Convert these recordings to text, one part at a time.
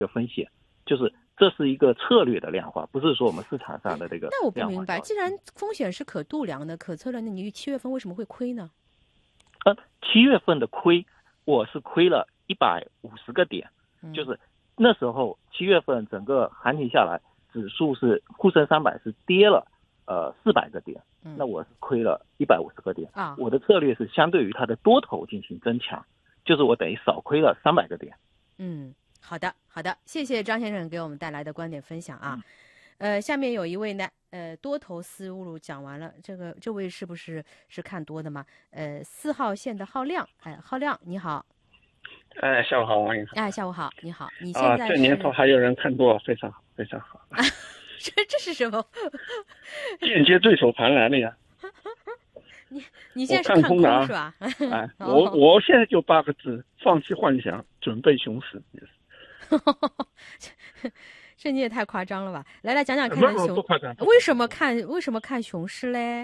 个风险，就是这是一个策略的量化，不是说我们市场上的这个量化。 那我不明白，既然风险是可度量的、可测量的，你7月份为什么会亏呢 ？7月份的亏，我是亏了150个点，就是那时候7月份整个行情下来，指数是沪深300是跌了400个点，那我是亏了150个点啊。我的策略是相对于它的多头进行增强，就是我等于少亏了300个点。 好的，谢谢张先生给我们带来的观点分享啊。下面有一位呢，多头思路讲完了，这位是不是看多的吗？4号线的浩亮，浩亮你好。 下午好，王颖。 下午好，你好。你现在这年头还有人看多，非常好，非常好。 这是什么？ 间接对手盘来了呀。 你现在是看空的是吧？ 我现在就8个字：放弃幻想，准备熊市。 这你也太夸张了吧！来讲讲看熊， 不夸张。 为什么看熊市嘞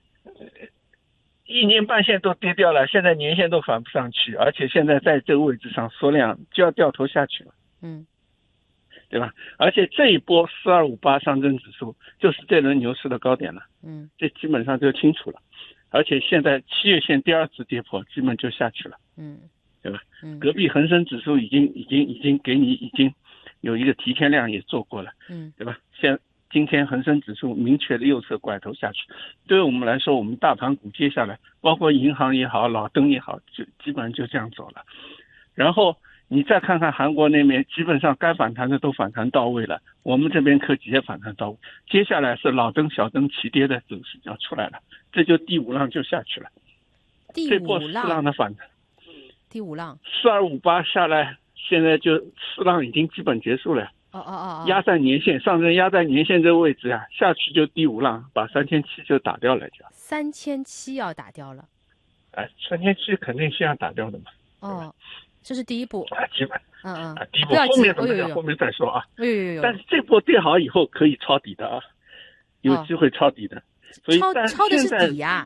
？1年半线都跌掉了，现在年线都反不上去，而且现在在这个位置上缩量就要掉头下去了，对吧？而且这一波4258上证指数就是这轮牛市的高点了，这基本上就清楚了。而且现在7月线第2次跌破，基本就下去了，对吧？隔壁恒生指数已经给你已经有一个提前量也做过了，对吧？今天恒生指数明确的右侧拐头下去，对于我们来说，我们大盘股接下来包括银行也好，老登也好，就基本上就这样走了。然后你再看看韩国那边，基本上该反弹的都反弹到位了，我们这边科技也反弹到位，接下来是老登小登齐跌的走势要出来了，这就第5浪就下去了。这波4浪的反弹， 第5浪 4258下来，现在就4浪已经基本结束了。压在年线，上证压在年线这个位置啊，下去就第5浪，把3700就打掉了，就 3700要打掉了。 3700肯定是要打掉的嘛。 这是第一步。 基本。第一步，后面怎么样？后面再说啊。但是这波跌好以后可以抄底的啊，有机会抄底的。所以抄的是底呀。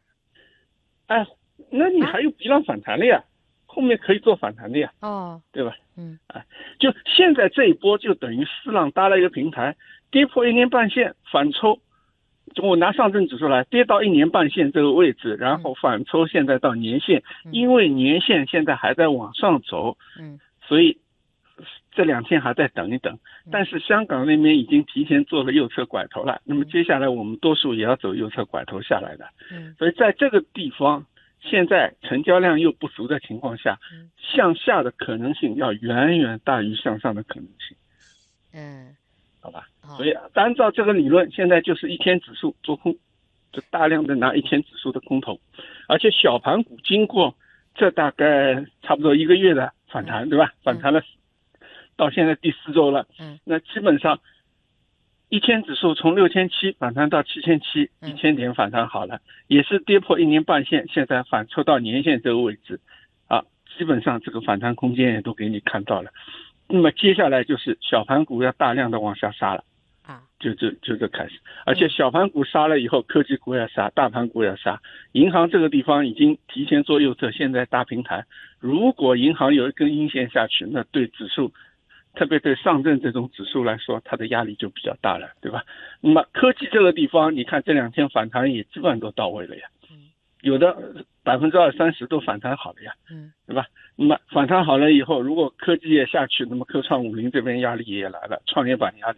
那你还有B浪反弹了呀？后面可以做反弹的呀，对吧？就现在这一波就等于4浪搭了一个平台，跌破1年半线反抽，我拿上证指数来，跌到1年半线这个位置，然后反抽现在到年线，因为年线现在还在往上走，所以这2天还在等一等，但是香港那边已经提前做了右侧拐头了，那么接下来我们多数也要走右侧拐头下来的，所以在这个地方。现在成交量又不足的情况下，向下的可能性要远远大于向上的可能性。好吧。所以按照这个理论，现在就是1天指数做空，就大量的拿1天指数的空头，而且小盘股经过这大概差不多1个月的反弹，对吧？反弹了到现在第4周了。那基本上。1天指数从6700反弹到7700，1000点反弹好了，也是跌破1年半线，现在反抽到年线这个位置，基本上这个反弹空间也都给你看到了。那么接下来就是小盘股要大量的往下杀了，就这开始，而且小盘股杀了以后，科技股要杀，大盘股要杀，银行这个地方已经提前做右侧，现在搭平台，如果银行有一根阴线下去，那对指数。特别对上证这种指数来说，它的压力就比较大了，对吧？那么科技这个地方，你看这2天反弹也基本上都到位了呀，有的20%-30%都反弹好了呀，对吧？那么反弹好了以后，如果科技也下去，那么科创50这边压力也来了，创业板压力